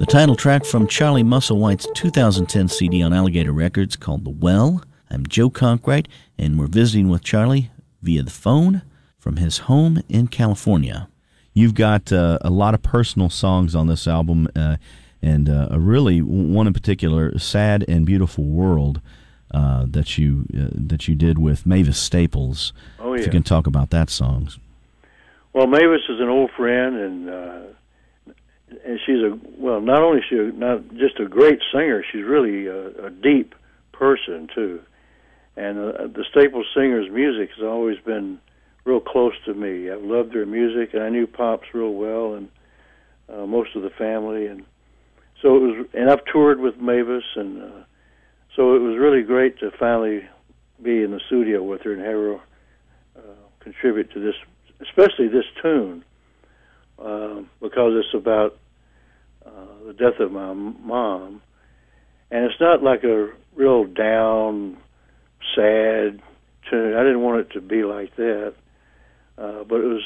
title track from Charlie Musselwhite's 2010 CD on Alligator Records called The Well. I'm Joe Conkright, and we're visiting with Charlie via the phone from his home in California. You've got a lot of personal songs on this album, and a really one in particular, Sad and Beautiful World, that you did with Mavis Staples. Oh, yeah. If you can talk about that song. Well, Mavis is an old friend, and she's not only not just a great singer, she's really a deep person too. And the Staples Singers' music has always been real close to me. I've loved their music, and I knew Pops real well, and most of the family, and so it was. And I've toured with Mavis, and so it was really great to finally be in the studio with her and have her contribute to this, especially this tune, because it's about the death of my mom, and it's not like a real down, sad tune. I didn't want it to be like that, but it was,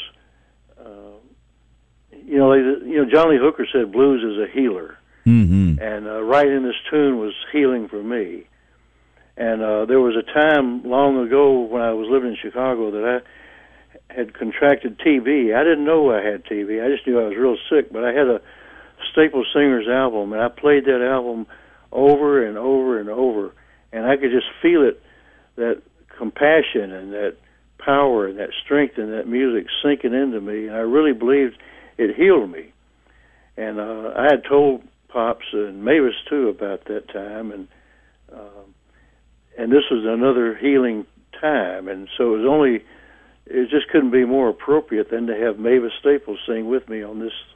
John Lee Hooker said blues is a healer, and writing this tune was healing for me. And there was a time long ago when I was living in Chicago that I had contracted TB. I didn't know I had TB. I just knew I was real sick, but I had a Staples Singers album, and I played that album over and over and over, and I could just feel it, that compassion and that power and that strength and that music sinking into me, and I really believed it healed me. And I had told Pops and Mavis too about that time, and this was another healing time, and so it just couldn't be more appropriate than to have Mavis Staples sing with me on this